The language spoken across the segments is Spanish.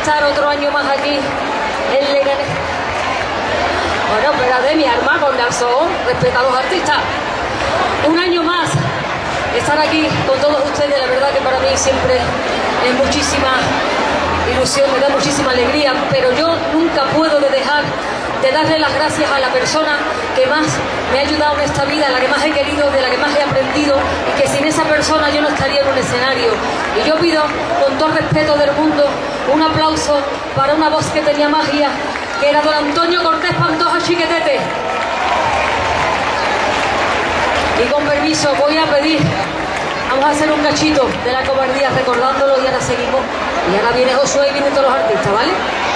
estar otro año más aquí en Leganés. Bueno, espérate, mi arma con Darzón, respetados artistas. Un año más estar aquí con todos ustedes, la verdad que para mí siempre es muchísima ilusión, me da muchísima alegría, pero yo nunca puedo dejar de darle las gracias a la persona que más me ha ayudado en esta vida, la que más he querido, de la que más he aprendido, y que sin esa persona yo no estaría en un escenario. Y yo pido, con todo el respeto del mundo, un aplauso para una voz que tenía magia, que era don Antonio Cortés Pantoja Chiquetete. Y con permiso voy a pedir, vamos a hacer un cachito de la cobardía recordándolo y ahora seguimos. Y ahora viene Josué y vienen todos los artistas, ¿vale?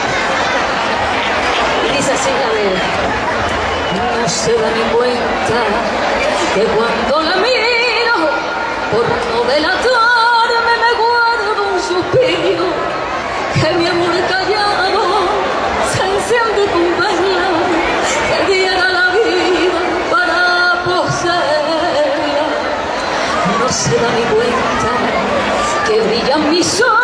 Y dice así, a ver. No se da ni cuenta que cuando la miro, por no delatarme me guardo un suspiro, que mi amor callado se enciende con verla, que diera la vida para poseerla. No se da ni cuenta que brillan mis ojos